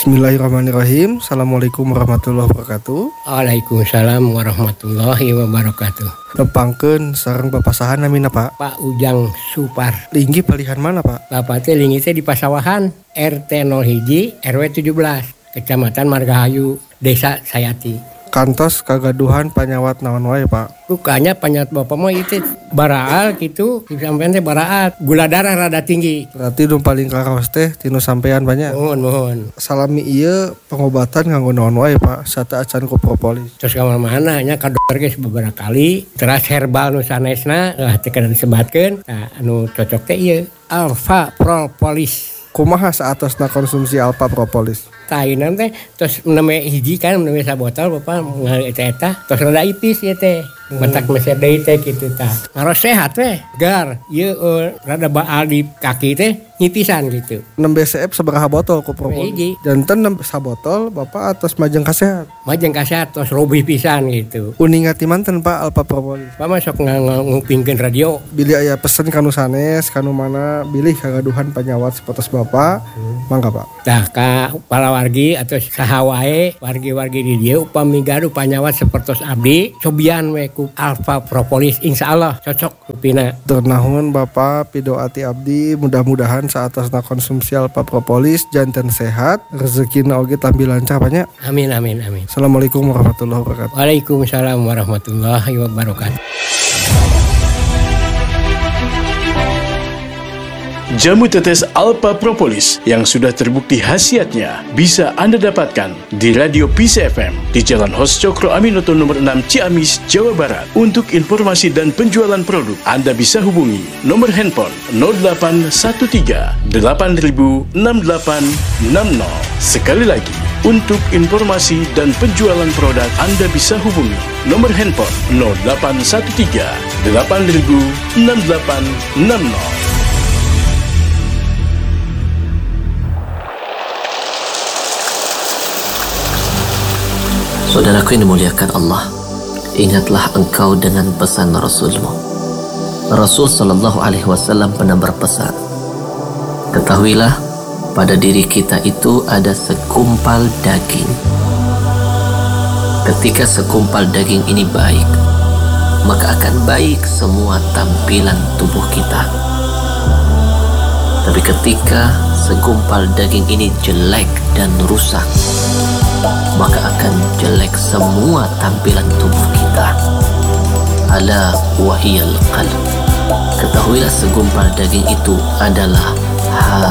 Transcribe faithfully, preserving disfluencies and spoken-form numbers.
Bismillahirrahmanirrahim. Assalamualaikum warahmatullahi wabarakatuh. Waalaikumsalam warahmatullahi wabarakatuh. Tepangkeun sareng papasahan namina Pak. Pak Ujang Supar. Linggi palihan mana Pak? Bapak teh linggi teh di Pasawahan, R T nol satu R W tujuh belas, Kecamatan Margahayu, Desa Sayati. Kantos kagaduhan panyawat naon wae Pak? Rukanya panyawat bapak mah itu baraal gitu, sampean teh baraat, gula darah rada tinggi. Berarti nu paling karaos teh tinu sampean banyak. Mohon mohon. Salami ieu pengobatan nganggo naon wae Pak? Sata acan ku propolis. Terus ka mana nya ka dokter geus beberapa kali, terus herbal nu sanesna lah teh kada disebatkeun. Nah, anu cocok teh ieu Alpha Propolis. Kumaha saatosna konsumsi Alpha Propolis? Tainan teh terus neme hiji kan neme sabotol bapak ngali eta terus rada ipis ya teh matak meser deui teh kitu tah ngaros sehat teh gar ieu uh, rada baal di kaki teh nyipisan gitu. enam B C F sabaraha botol ku propolis? Hiji. Janten enam sabotol bapak atas majeng kasehat. Majeng kasehat terus robih pisan gitu. Uningat ti manten Pak Alpha Propolis? Pak masuk ngupingkeun radio. Bilih aya pesen kanu sanes kanu mana bilih kagaduhan panyawat sapotos bapak. Hmm. Mangga Pak. Tah ka para wargi atau saha wae wargi-wargi di dieu upami gaduh panyawat sapertos abdi cobian we ku Alpha Propolis insyaallah cocok rupina. Ternahun Bapak pidoati abdi mudah-mudahan saatasna konsumsi Alpha Propolis janten sehat rezekina oge tampi lancar banyak. Amin amin amin. Assalamualaikum warahmatullahi wabarakatuh. Waalaikumsalam warahmatullahi wabarakatuh. Jamu tetes Alpha Propolis yang sudah terbukti khasiatnya bisa Anda dapatkan di Radio P C F M di Jalan Hos Cokro Aminoto nomor enam Ciamis, Jawa Barat. Untuk informasi dan penjualan produk, Anda bisa hubungi nomor handphone nol delapan satu tiga delapan nol enam delapan enam nol. Sekali lagi, untuk informasi dan penjualan produk, Anda bisa hubungi nomor handphone nol delapan satu tiga delapan nol enam delapan enam nol. Saudaraku yang dimuliakan Allah, ingatlah engkau dengan pesan Rasulmu. Rasul Sallallahu Alaihi Wasallam pernah berpesan, ketahuilah pada diri kita itu ada segumpal daging. Ketika segumpal daging ini baik, maka akan baik semua tampilan tubuh kita. Tapi ketika segumpal daging ini jelek dan rusak, maka akan jelek semua tampilan tubuh kita. Ala wahiyal qalb. Ketahuilah segumpal daging itu adalah